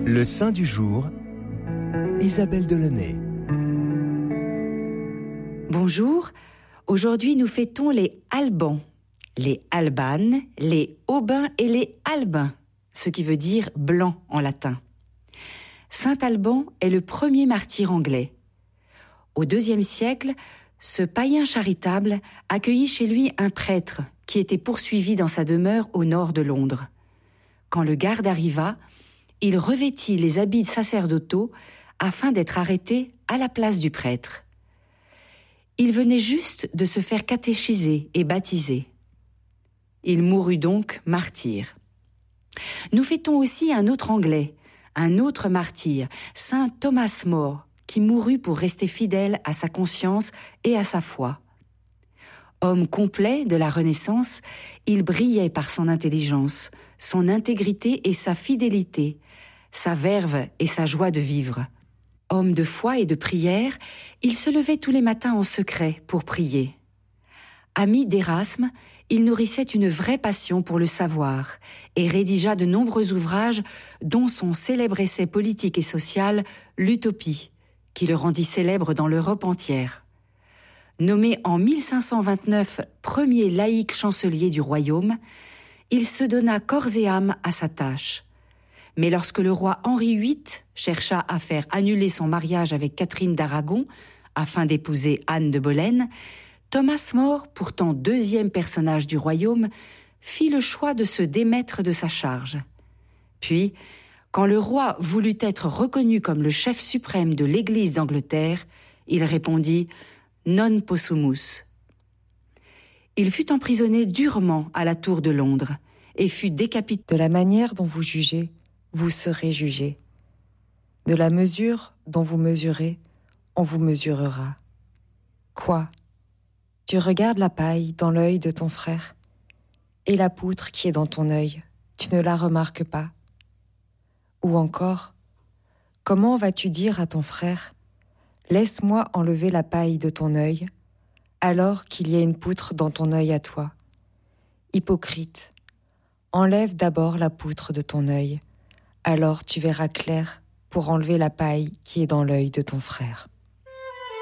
Le saint du jour, Isabelle Delaunay. Bonjour, aujourd'hui nous fêtons les Albans, les Albanes, les Aubins et les Albins, ce qui veut dire blanc en latin. Saint Alban est le premier martyr anglais. Au IIe siècle, ce païen charitable accueillit chez lui un prêtre qui était poursuivi dans sa demeure au nord de Londres. Quand le garde arriva, il revêtit les habits sacerdotaux afin d'être arrêté à la place du prêtre. Il venait juste de se faire catéchiser et baptiser. Il mourut donc martyr. Nous fêtons aussi un autre Anglais, un autre martyr, saint Thomas More, qui mourut pour rester fidèle à sa conscience et à sa foi. Homme complet de la Renaissance, il brillait par son intelligence, son intégrité et sa fidélité, sa verve et sa joie de vivre. Homme de foi et de prière, il se levait tous les matins en secret pour prier. Ami d'Érasme, il nourrissait une vraie passion pour le savoir et rédigea de nombreux ouvrages dont son célèbre essai politique et social, l'Utopie, qui le rendit célèbre dans l'Europe entière. Nommé en 1529 premier laïc chancelier du royaume, il se donna corps et âme à sa tâche. Mais lorsque le roi Henri VIII chercha à faire annuler son mariage avec Catherine d'Aragon afin d'épouser Anne de Boleyn, Thomas More, pourtant deuxième personnage du royaume, fit le choix de se démettre de sa charge. Puis, quand le roi voulut être reconnu comme le chef suprême de l'Église d'Angleterre, il répondit « Non possumus ». Il fut emprisonné durement à la Tour de Londres et fut décapité. De la manière dont vous jugez, vous serez jugés. De la mesure dont vous mesurez, on vous mesurera. Quoi ? Tu regardes la paille dans l'œil de ton frère, et la poutre qui est dans ton œil, tu ne la remarques pas. Ou encore, comment vas-tu dire à ton frère « Laisse-moi enlever la paille de ton œil », alors qu'il y a une poutre dans ton œil à toi. Hypocrite, enlève d'abord la poutre de ton œil, alors tu verras clair pour enlever la paille qui est dans l'œil de ton frère.